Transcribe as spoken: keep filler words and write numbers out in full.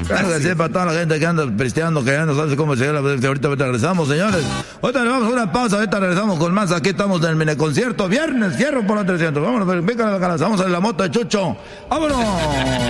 Claro que sí, para toda la gente que anda pisteando, que ya no sabe cómo llegar. Ahorita, ahorita regresamos, señores. Ahorita le vamos a una pausa, ahorita regresamos con más. Aquí estamos en el mini concierto. Viernes, fierro por los trescientos. Vámonos, venga, vamos a la moto de Chucho. ¡Vámonos!